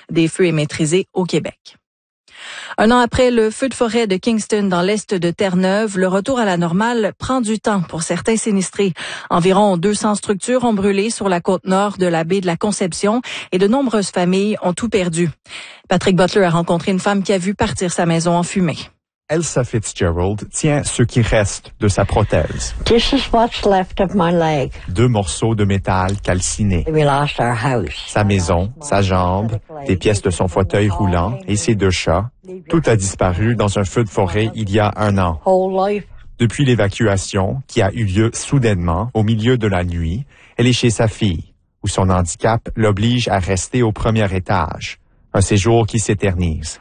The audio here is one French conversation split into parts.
des feux est maîtrisé au Québec. Un an après le feu de forêt de Kingston dans l'est de Terre-Neuve, le retour à la normale prend du temps pour certains sinistrés. Environ 200 structures ont brûlé sur la côte nord de la baie de la Conception et de nombreuses familles ont tout perdu. Patrick Butler a rencontré une femme qui a vu partir sa maison en fumée. Elsa Fitzgerald tient ce qui reste de sa prothèse. This is what's left of my leg. 2 morceaux de métal calcinés. We lost our house. Sa maison, sa jambe, des pièces de son fauteuil roulant et ses 2 chats. Tout a disparu dans un feu de forêt il y a 1 an. Whole life. Depuis l'évacuation, qui a eu lieu soudainement, au milieu de la nuit, elle est chez sa fille, où son handicap l'oblige à rester au premier étage. Un séjour qui s'éternise.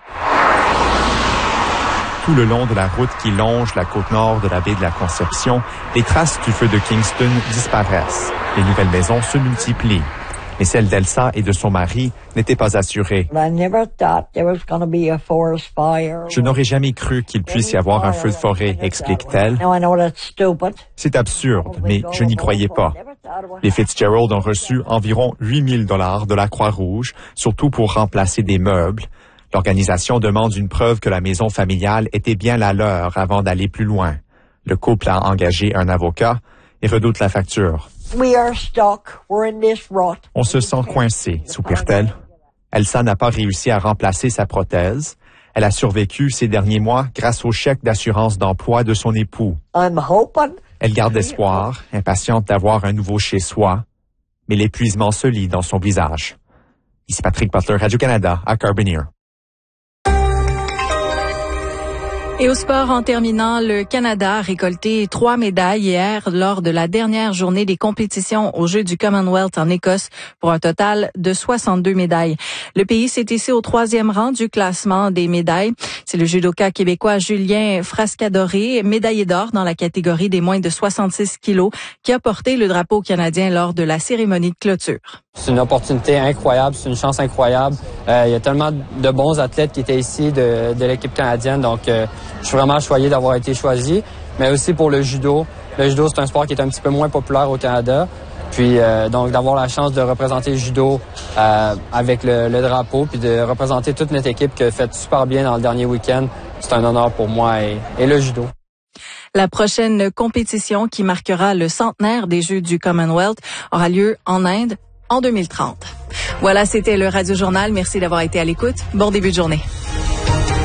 Tout le long de la route qui longe la côte nord de la baie de la Conception, les traces du feu de Kingston disparaissent. Les nouvelles maisons se multiplient. Mais celle d'Elsa et de son mari n'étaient pas assurées. Je n'aurais jamais cru qu'il puisse y avoir un feu de forêt, explique-t-elle. C'est absurde, mais je n'y croyais pas. Les Fitzgerald ont reçu environ 8 000 $ de la Croix-Rouge, surtout pour remplacer des meubles. L'organisation demande une preuve que la maison familiale était bien la leur avant d'aller plus loin. Le couple a engagé un avocat et redoute la facture. On se sent coincé, soupire-t-elle. Elsa n'a pas réussi à remplacer sa prothèse. Elle a survécu ces derniers mois grâce au chèque d'assurance d'emploi de son époux. Elle garde espoir, impatiente d'avoir un nouveau chez-soi, mais l'épuisement se lit dans son visage. Ici Patrick Butler, Radio-Canada, à Carbonear. Et au sport, en terminant, le Canada a récolté 3 médailles hier lors de la dernière journée des compétitions aux Jeux du Commonwealth en Écosse pour un total de 62 médailles. Le pays s'est hissé au 3e rang du classement des médailles. C'est le judoka québécois Julien Frascadoré, médaillé d'or dans la catégorie des moins de 66 kilos, qui a porté le drapeau canadien lors de la cérémonie de clôture. C'est une opportunité incroyable, c'est une chance incroyable. Il y a tellement de bons athlètes qui étaient ici de l'équipe canadienne, donc je suis vraiment choyé d'avoir été choisi. Mais aussi pour le judo. Le judo, c'est un sport qui est un petit peu moins populaire au Canada. Puis donc d'avoir la chance de représenter le judo avec le drapeau, puis de représenter toute notre équipe qui a fait super bien dans le dernier week-end, c'est un honneur pour moi et le judo. La prochaine compétition qui marquera le centenaire des Jeux du Commonwealth aura lieu en Inde en 2030. Voilà, c'était le Radio Journal. Merci d'avoir été à l'écoute. Bon début de journée.